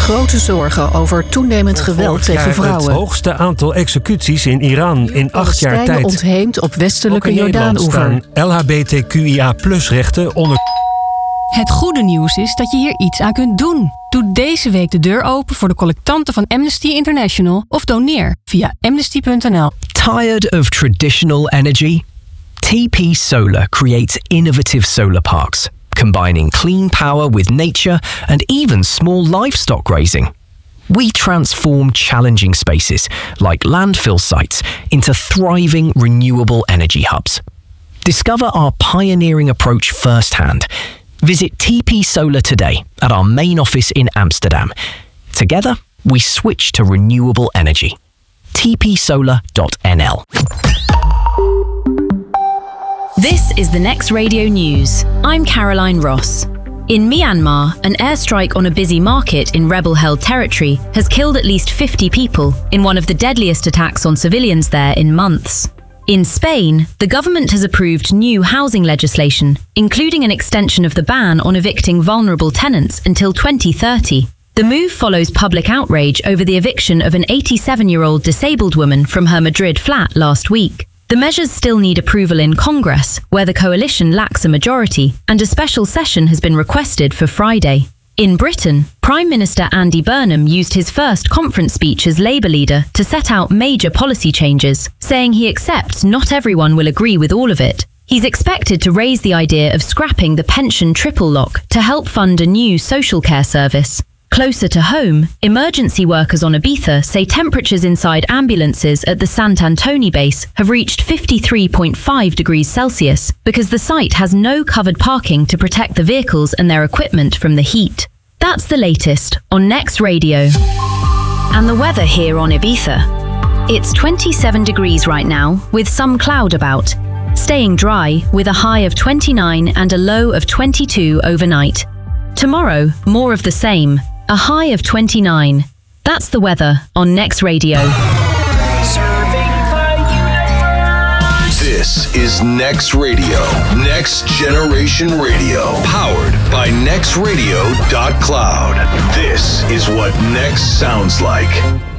grote zorgen over toenemend geweld tegen vrouwen. Het hoogste aantal executies in Iran in 8 jaar tijd. Ontheemd op westelijke Jordaanoever. LHBTQIA+-rechten onder... Het goede nieuws is dat je hier iets aan kunt doen. Doe deze week de deur open voor de collectanten van Amnesty International of doneer via amnesty.nl. Tired of traditional energy? TP Solar creates innovative solar parks, combining clean power with nature and even small livestock grazing. We transform challenging spaces, like landfill sites, into thriving renewable energy hubs. Discover our pioneering approach firsthand. Visit TP Solar today at our main office in Amsterdam. Together, we switch to renewable energy. tpsolar.nl. This is the Next Radio News. I'm Caroline Ross. In Myanmar, an airstrike on a busy market in rebel-held territory has killed at least 50 people in one of the deadliest attacks on civilians there in months. In Spain, the government has approved new housing legislation, including an extension of the ban on evicting vulnerable tenants until 2030. The move follows public outrage over the eviction of an 87-year-old disabled woman from her Madrid flat last week. The measures still need approval in Congress, where the coalition lacks a majority, and a special session has been requested for Friday. In Britain, Prime Minister Andy Burnham used his first conference speech as Labour leader to set out major policy changes, saying he accepts not everyone will agree with all of it. He's expected to raise the idea of scrapping the pension triple lock to help fund a new social care service. Closer to home, emergency workers on Ibiza say temperatures inside ambulances at the Sant Antoni base have reached 53.5 degrees Celsius because the site has no covered parking to protect the vehicles and their equipment from the heat. That's the latest on Next Radio. And the weather here on Ibiza. It's 27 degrees right now, with some cloud about. Staying dry, with a high of 29 and a low of 22 overnight. Tomorrow, more of the same. A high of 29. That's the weather on Next Radio. This is Next Radio. Next Generation Radio. Powered by nextradio.cloud. This is what Next sounds like.